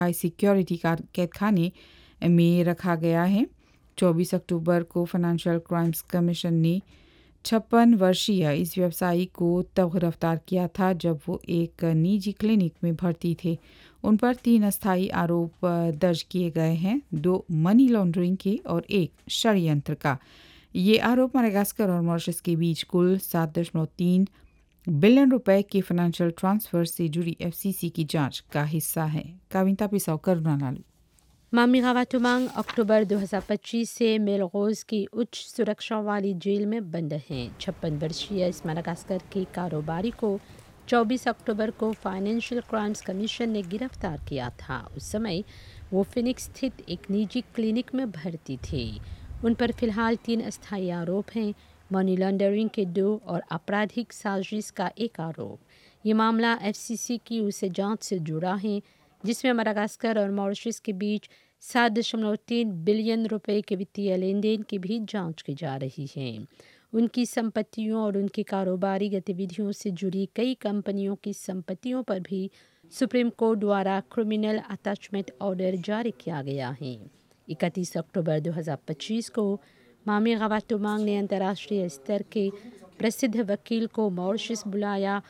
High security कैदखाने में रखा गया है। 24 अक्टूबर को फाइनेंशियल क्राइम्स कमीशन ने 56 वर्षीय इस व्यवसायी को तब गिरफ्तार किया था जब वो एक निजी क्लिनिक में भर्ती थे। उन पर 3 अस्थायी आरोप दर्ज किए गए हैं, 2 मनी लॉन्ड्रिंग के और 1 षड्यंत्र का। ये आरोप मडागास्कर और मॉरिशस के बीच कुल 7.3 बिलियन रुपए के फाइनेंशियल ट्रांसफर से जुड़ी एफसीसी की जांच का हिस्सा है। काविंता पिसाव करुणालालू। मामी गवाटुमांग अक्टूबर 2025 से मेलगोज की उच्च सुरक्षा वाली जेल में बंद हैं। 56 वर्षीय इस मडागास्कर के कारोबारी को 24 अक्टूबर को फाइनेंशियल क्राइम्स कमीशन ने गिरफ्तार किया था। उस समय वो फिनिक्स स्थित एक निजी क्लिनिक में भर्ती थे। उन पर फिलहाल 3 अस्थायी आरोप हैं, मनी लॉन्ड्रिंग के 2 और आपराधिक साजिश का 1 आरोप। ये मामला एफसीसी की उसे जांच से जुड़ा है जिसमें मडागास्कर और मॉरिशस के बीच 7.3 बिलियन रुपए के वित्तीय लेन देन की भी जांच की जा रही है। उनकी संपत्तियों और उनकी कारोबारी गतिविधियों से जुड़ी कई कंपनियों की संपत्तियों पर भी सुप्रीम कोर्ट द्वारा क्रिमिनल अटैचमेंट ऑर्डर जारी किया गया है। 31 अक्टूबर 2025 को मामी गवाटुमांग ने अंतर्राष्ट्रीय स्तर के प्रसिद्ध वकील को मॉरिशस बुलाया।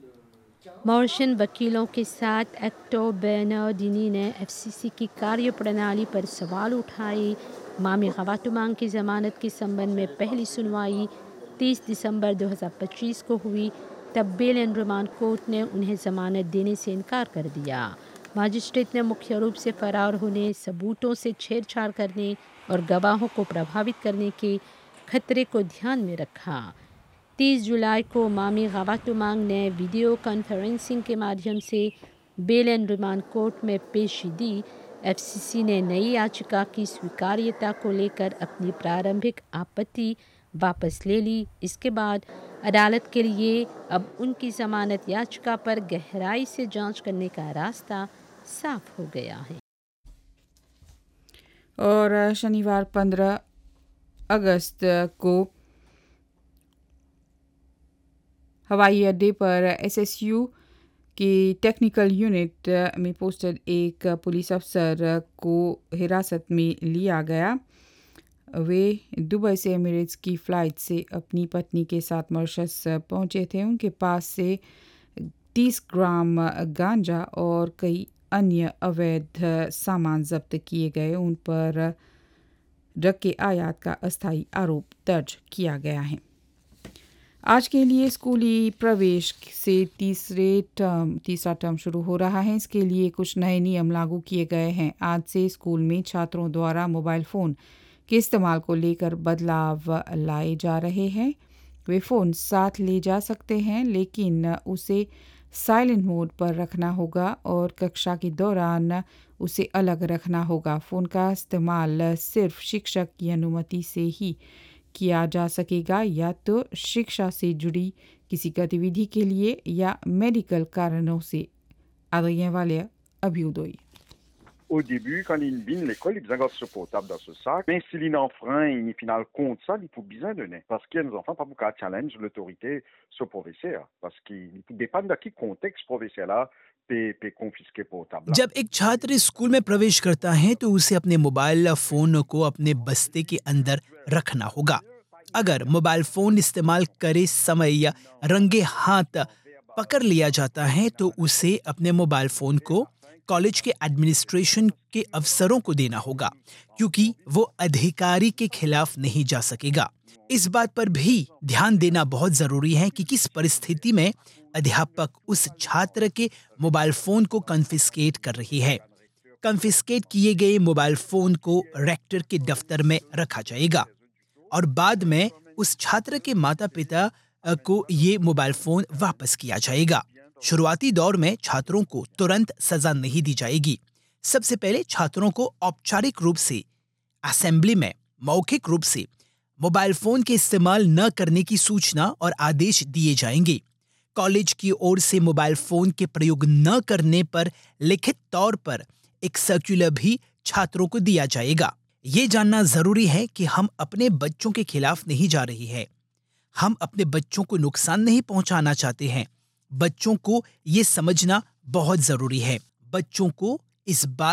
मॉरिशन वकीलों के साथ एक्टो बेनर्डिनी ने एफसीसी की कार्यप्रणाली पर सवाल उठाए। मामी गवाटुमांग की जमानत के संबंध में पहली सुनवाई 30 दिसंबर 2025 को हुई। तब बेल एंड रिमांड कोर्ट ने उन्हें जमानत देने से इनकार कर दिया। मजिस्ट्रेट ने मुख्य रूप से फरार होने, सबूतों से छेड़छाड़ करने और गवाहों को प्रभावित करने के खतरे को ध्यान में रखा। 30 जुलाई को मामी गवाटुमांग ने वीडियो कॉन्फ्रेंसिंग के माध्यम से बेल एंड रिमांड कोर्ट में पेशी दी। एफसीसी ने नई याचिका की स्वीकार्यता को लेकर अपनी प्रारंभिक आपत्ति वापस ले ली। इसके बाद अदालत के लिए अब उनकी जमानत याचिका पर गहराई से जांच करने का रास्ता साफ हो गया है। और शनिवार 15 अगस्त को हवाई अड्डे पर एसएसयू की टेक्निकल यूनिट में पोस्टेड एक पुलिस अफसर को हिरासत में लिया गया। वे दुबई से एमिरेट्स की फ़्लाइट से अपनी पत्नी के साथ मॉरिशस पहुंचे थे। उनके पास से 30 ग्राम गांजा और कई अन्य अवैध सामान जब्त किए गए। उन पर ड्रग के आयात का अस्थायी आरोप दर्ज किया गया है। आज के लिए स्कूली प्रवेश से तीसरा टर्म शुरू हो रहा है। इसके लिए कुछ नए नियम लागू किए गए हैं। आज से स्कूल में छात्रों द्वारा मोबाइल फ़ोन के इस्तेमाल को लेकर बदलाव लाए जा रहे हैं। वे फ़ोन साथ ले जा सकते हैं, लेकिन उसे साइलेंट मोड पर रखना होगा और कक्षा के दौरान उसे अलग रखना होगा। फ़ोन का इस्तेमाल सिर्फ शिक्षक की अनुमति से ही किया जा सकेगा, या तो शिक्षा से जुड़ी किसी गतिविधि के लिए या मेडिकल कारणों से। Adrien Valère, Abioudoy. Au début, quand il vient à l'école, il besoin de portable dans ce sac. Mais s'il est enfreint, il final compte ça, il faut besoin de donner. Parce qu'il y a des enfants, pas beaucoup de challenge l'autorité sur le professeur. Parce qu'il dépend de quel contexte professeur là peut confisquer portable. जब एक छात्र school में प्रवेश करता है तो उसे अपने मोबाइल फोन को अपने बस्ते के अंदर रखना होगा। अगर मोबाइल फोन इस्तेमाल करे समय या रंगे हाथ पकड़ लिया जाता है तो उसे अपने मोबाइल फोन को कॉलेज के एडमिनिस्ट्रेशन के अफसरों को देना होगा, क्योंकि वो अधिकारी के खिलाफ नहीं जा सकेगा। इस बात पर भी ध्यान देना बहुत जरूरी है कि किस परिस्थिति में अध्यापक उस छात्र के मोबाइल फोन को कन्फिस्केट कर रही है। कन्फिस्केट किए गए मोबाइल फोन को रेक्टर के दफ्तर में रखा जाएगा और बाद में उस छात्र के माता पिता को ये मोबाइल फोन वापस किया जाएगा। शुरुआती दौर में छात्रों को तुरंत सजा नहीं दी जाएगी। सबसे पहले छात्रों को औपचारिक रूप से असेंबली में मौखिक रूप से मोबाइल फोन के इस्तेमाल न करने की सूचना और आदेश दिए जाएंगे। कॉलेज की ओर से मोबाइल फोन के प्रयोग न करने पर लिखित तौर पर एक सर्कुलर भी छात्रों को दिया जाएगा। ये जानना जरूरी है कि हम अपने बच्चों के खिलाफ नहीं जा रही है। हम अपने बच्चों को नुकसान नहीं पहुंचाना चाहते हैं। बच्चों को ये समझना बहुत जरूरी है। बच्चों को इस बात